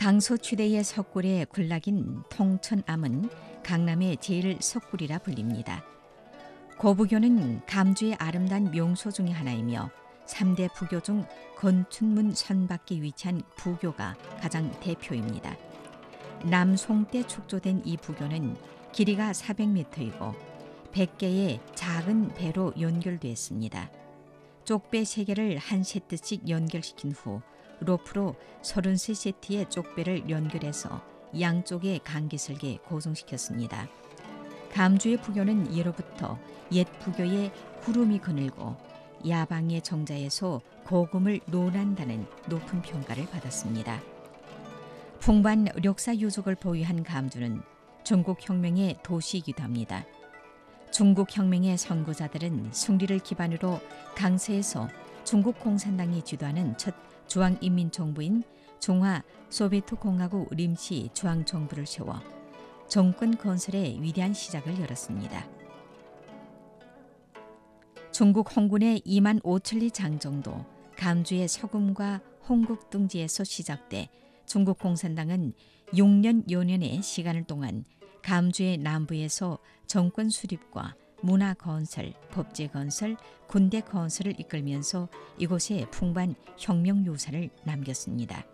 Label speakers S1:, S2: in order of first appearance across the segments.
S1: 강소취대의 석굴에 군락인 통천암은 강남의 제1석굴이라 불립니다. 고부교는 감주의 아름다운 명소 중의 하나이며 3대 부교 중 건춘문 선 밖에 위치한 부교가 가장 대표입니다. 남송때 축조된 이 부교는 길이가 400m이고 100개의 작은 배로 연결되었습니다. 쪽배 3개를 한 세트씩 연결시킨 후 로프로 33세트의 쪽배를 연결해서 양쪽에 강기슬게 고정시켰습니다. 감주의 부교는 예로부터 옛 부교에 구름이 거늘고 야방의 정자에서 고금을 논한다는 높은 평가를 받았습니다. 풍부한 력사 유적을 보유한 감주는 중국혁명의 도시이기도 합니다. 중국혁명의 선구자들은 숭리를 기반으로 강서에서 중국 공산당이 주도하는 첫 중앙인민정부인 중화 소비에트 공화국臨時 중앙정부를 세워 정권 건설의 위대한 시작을 열었습니다. 중국 홍군의 2만 5천리 장정도 감주의 서금과 홍국 등지에서 시작돼 중국 공산당은 6년여 년의 시간을 동안 감주의 남부에서 정권 수립과 문화 건설, 법제 건설, 군대 건설을 이끌면서 이곳에 풍부한 혁명 유산을 남겼습니다.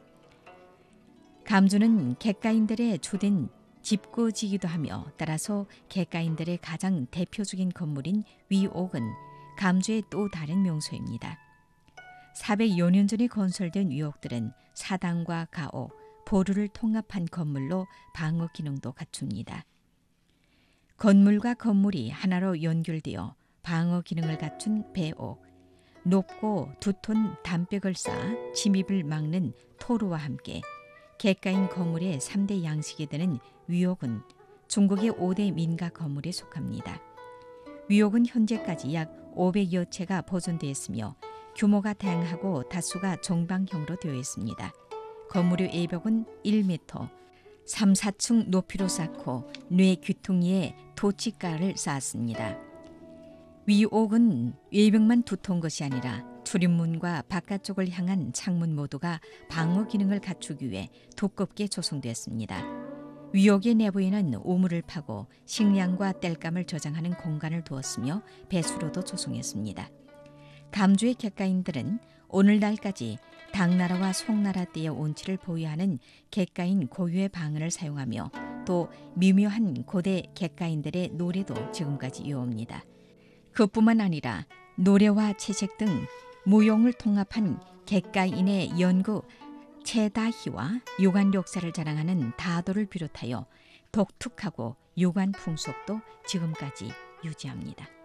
S1: 감주는 객가인들의 주된 집거지이기도 하며 따라서 객가인들의 가장 대표적인 건물인 위옥은 감주의 또 다른 명소입니다. 400여 년 전에 건설된 위옥들은 사당과 가옥, 보루를 통합한 건물로 방어 기능도 갖춥니다. 건물과 건물이 하나로 연결되어 방어 기능을 갖춘 배옥, 높고 두톤 담벽을 쌓아 침입을 막는 토로와 함께 객가인 건물의 3대 양식이 되는 위옥은 중국의 5대 민가 건물에 속합니다. 위옥은 현재까지 약 500여 채가 보존되어 있으며 규모가 다양하고 다수가 정방형으로 되어 있습니다. 건물의 외벽은 1m, 3, 4층 높이로 쌓고 뇌 귀퉁이에 도치가를 쌓았습니다. 위옥은 외벽만 두터운 것이 아니라 출입문과 바깥쪽을 향한 창문 모두가 방어 기능을 갖추기 위해 두껍게 조성되었습니다. 위옥의 내부에는 우물을 파고 식량과 땔감을 저장하는 공간을 두었으며 배수로도 조성했습니다. 감주의 객가인들은 오늘날까지 당나라와 송나라 때의 온치를 보유하는 객가인 고유의 방언을 사용하며 또 미묘한 고대 객가인들의 노래도 지금까지 이어옵니다. 그뿐만 아니라 노래와 채색 등 무용을 통합한 객가인의 연구 채다희와 요관 역사를 자랑하는 다도를 비롯하여 독특하고 요관 풍속도 지금까지 유지합니다.